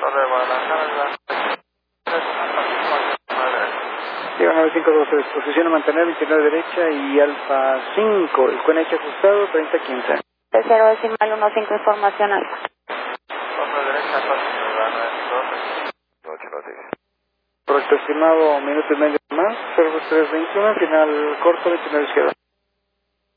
Torre Guadalajara, Digo 9512, disposición a mantener 29 derecha y Alfa 5, el QNH ajustado 3015. 0 decimal 15, información alfa. Torre derecha, noche. Correcto, estimado, minuto y medio más, 0321, final corto, 29 izquierda.